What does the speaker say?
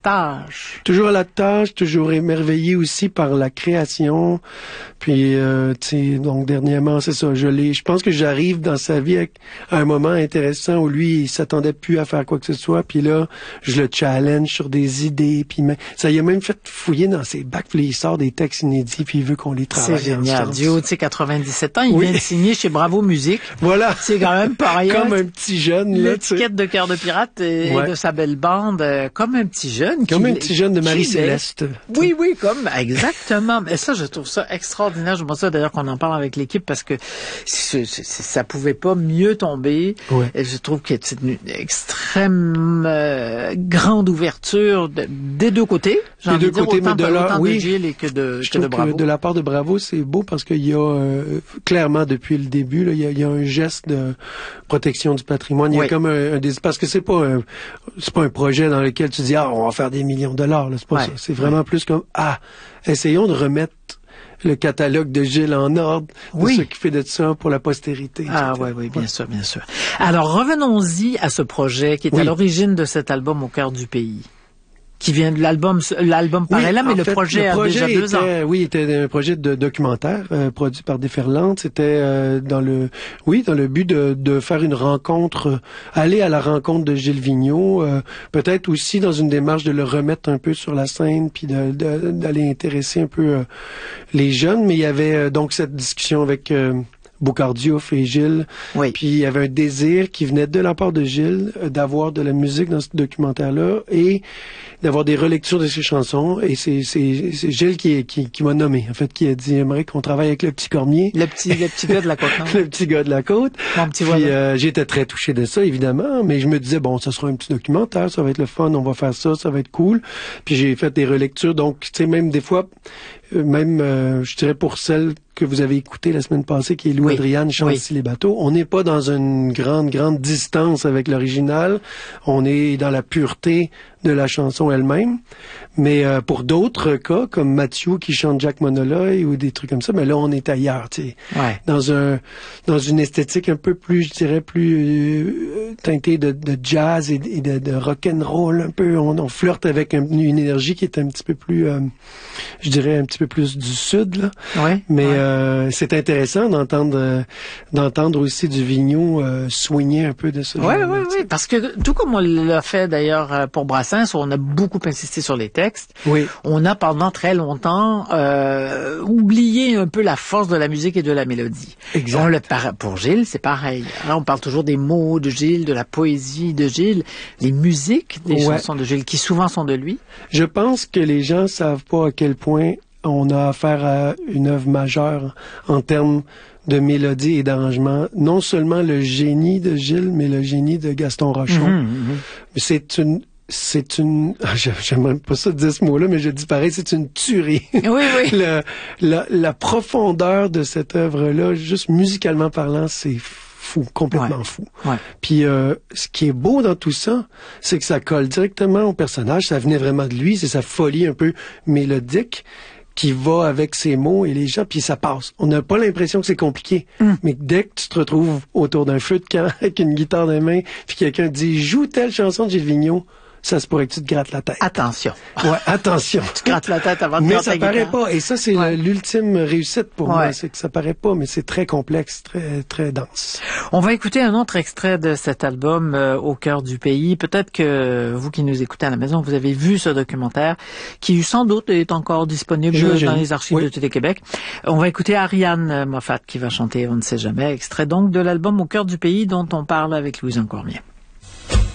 tâche. Toujours à la tâche, toujours émerveillé aussi par la création. Puis, tu sais, donc dernièrement, c'est ça. Je pense que j'arrive dans sa vie à un moment intéressant où lui, il s'attendait plus à faire quoi que ce soit. Puis là, je le challenge sur des idées. Puis ça y a même fait fouiller dans ses bacs. Puis il sort des textes inédits. Puis il veut qu'on les travaille. C'est génial. Dio, tu sais, 97 ans, il vient de signer chez Bravo Musique. Voilà. C'est quand même pas rien. Comme un petit jeune. L'étiquette de Cœur de Pirate et de sa belle bande, comme un petit jeune. Comme un petit jeune de Marie-Céleste. Oui, comme, exactement. Mais ça, je trouve ça extraordinaire. Je pense ça d'ailleurs qu'on en parle avec l'équipe parce que ça pouvait pas mieux tomber. Ouais. Et je trouve que c'est une extrême grande ouverture des deux côtés. J'ai envie de dire autant de Gilles que de Bravo. De la part de Bravo, c'est beau parce qu'il y a clairement depuis le début, là, il y a un geste de protection du patrimoine. Il y a comme parce que c'est pas un projet dans lequel tu dis on va faire des millions de dollars. Là. C'est pas ça. C'est vraiment plus comme essayons de remettre le catalogue de Gilles en ordre, de s'occuper de ça pour la postérité. Oui, bien sûr. Alors revenons-y à ce projet qui est à l'origine de cet album Au cœur du pays. Qui vient de l'album paraît là, mais le projet a déjà 2 ans. Oui, était un projet de documentaire produit par Déferlante. C'était dans le but de faire une rencontre, aller à la rencontre de Gilles Vigneault, peut-être aussi dans une démarche de le remettre un peu sur la scène, puis d'aller intéresser un peu les jeunes. Mais il y avait donc cette discussion avec Boucard Diouf et Gilles. Oui. Puis il y avait un désir qui venait de la part de Gilles d'avoir de la musique dans ce documentaire-là et d'avoir des relectures de ses chansons. Et c'est Gilles qui m'a nommé, en fait, qui a dit j'aimerais qu'on travaille avec le petit Cormier. Le petit gars de la côte, non? Le petit gars de la côte. Mon petit Puis j'étais très touché de ça, évidemment, mais je me disais ça sera un petit documentaire, ça va être le fun, on va faire ça va être cool. Puis j'ai fait des relectures, donc tu sais, même des fois, je dirais pour celle que vous avez écoutée la semaine passée, qui est Lou Adriane, Chantilly les bateaux, on n'est pas dans une grande distance avec l'original, on est dans la pureté de la chanson elle-même. Mais pour d'autres cas, comme Mathieu qui chante Jack Monoloy ou des trucs comme ça, mais là on est ailleurs, tu sais, dans une esthétique un peu plus, je dirais, plus teintée de jazz et de rock and roll un peu. On flirte avec une énergie qui est un petit peu plus, je dirais, un petit peu plus du sud là. Mais c'est intéressant d'entendre aussi du Vigneault soigner un peu de ça. Oui, parce que tout comme on l'a fait d'ailleurs pour Brassens, où on a beaucoup insisté sur les textes. Oui. On a pendant très longtemps oublié un peu la force de la musique et de la mélodie. Exact. Pour Gilles, c'est pareil. Là, on parle toujours des mots de Gilles, de la poésie de Gilles, les musiques des chansons de Gilles, qui souvent sont de lui. Je pense que les gens savent pas à quel point on a affaire à une œuvre majeure en termes de mélodie et d'arrangement. Non seulement le génie de Gilles, mais le génie de Gaston Rochon. C'est une, j'aimerais pas ça dire ce mot-là, mais je dis pareil, c'est une tuerie. Oui. La profondeur de cette œuvre-là, juste musicalement parlant, c'est fou, complètement fou. Puis ce qui est beau dans tout ça, c'est que ça colle directement au personnage, ça venait vraiment de lui, c'est sa folie un peu mélodique qui va avec ses mots et les gens, puis ça passe. On n'a pas l'impression que c'est compliqué, mais dès que tu te retrouves autour d'un feu de camp avec une guitare dans les mains, puis quelqu'un dit « Joue telle chanson de Gilles Vigneault », ça se pourrait que tu te grattes la tête. Attention. Attention. Tu grattes la tête avant de mais faire ta guitare. Mais ça paraît pas. Et ça, c'est l'ultime réussite pour moi. C'est que ça paraît pas, mais c'est très complexe, très, très dense. On va écouter un autre extrait de cet album, Au cœur du pays. Peut-être que vous qui nous écoutez à la maison, vous avez vu ce documentaire, qui sans doute est encore disponible dans les archives de Télé-Québec. On va écouter Ariane Moffat qui va chanter On ne sait jamais, extrait donc de l'album Au cœur du pays dont on parle avec Louison Cormier.